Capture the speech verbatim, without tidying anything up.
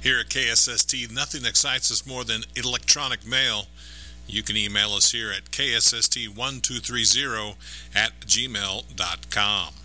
Here at K S S T, nothing excites us more than electronic mail. You can email us here at K S S T one two three zero at gmail dot com.